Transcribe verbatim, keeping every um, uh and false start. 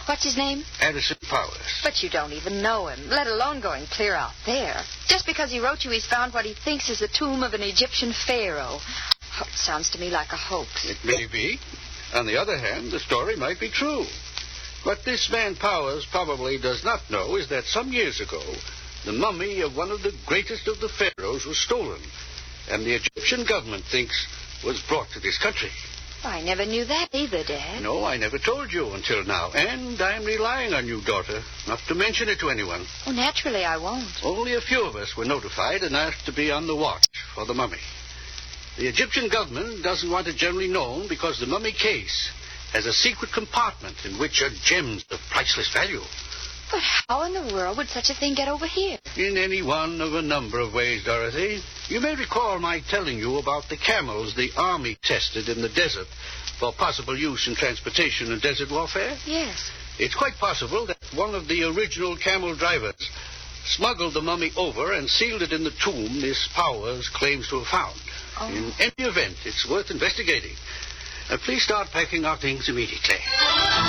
What's his name? Addison Powers. But you don't even know him, let alone going clear out there. Just because he wrote you he's found what he thinks is the tomb of an Egyptian pharaoh. Oh, it sounds to me like a hoax. It may be. On the other hand, the story might be true. What this man Powers probably does not know is that some years ago, the mummy of one of the greatest of the pharaohs was stolen, and the Egyptian government thinks was brought to this country. I never knew that either, Dad. No, I never told you until now, and I'm relying on you, daughter, not to mention it to anyone. Oh, naturally I won't. Only a few of us were notified and asked to be on the watch for the mummy. The Egyptian government doesn't want it generally known because the mummy case has a secret compartment in which are gems of priceless value. But how in the world would such a thing get over here? In any one of a number of ways, Dorothy. You may recall my telling you about the camels the Army tested in the desert for possible use in transportation and desert warfare. Yes. It's quite possible that one of the original camel drivers smuggled the mummy over and sealed it in the tomb Miss Powers claims to have found. Oh. In any event, it's worth investigating. Uh, please start packing our things immediately.